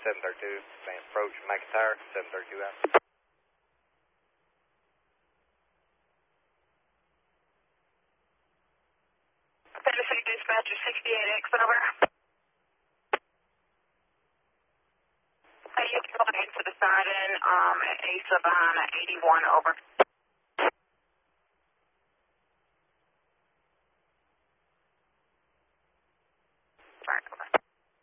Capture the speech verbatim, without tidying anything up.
seven thirty-two, main approach McIntyre, seven thirty-two out. Tennessee Dispatcher sixty-eight X, over. Hey, you can go into the siding, um, at A sub behind eighty-one, over.